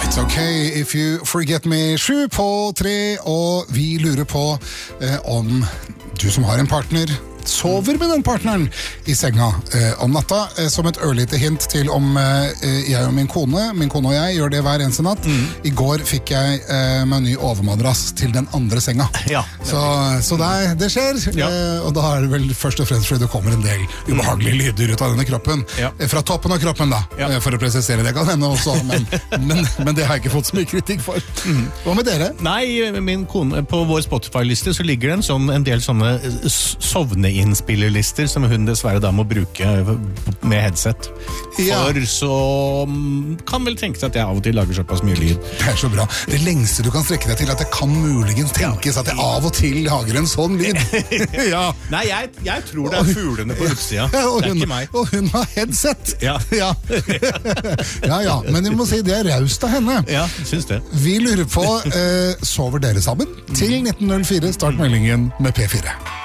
It's okay if you forget me. 7:03, og vi lurer på om du som har en partner sover med den partneren i senga om natta, som et ørlite hint til om jeg og min kone og jeg gjør det hver eneste natt. I går fikk jeg meg ny overmadrass til den andre senga. Ja. Så det skjer, og da er det vel først og fremst fordi det kommer en del ubehagelige lyder ut av denne kroppen. Fra toppen av kroppen da, for å presisere det kan hende også, men det har jeg ikke fått så mye kritikk for. Hva med dere? Nei, min kone, på vår Spotify-liste så ligger det en del sånne sovneinnspillerlister som hun dessverre da må bruke med headset. For så kan vel tenke seg at jeg av og til lager såpass mye lyd. Det er så bra. Det lengste du kan strekke deg til at det kan muligens tenkes at jeg av og til lager en sånn lyd. Nei, jeg tror det er fuglene på utsida. Det er ikke meg. Og hun har headset. Ja, men jeg må si det er raust av henne. Ja, synes det. Vi lurer på, sover dere sammen? Til 1904, start meldingen med P4.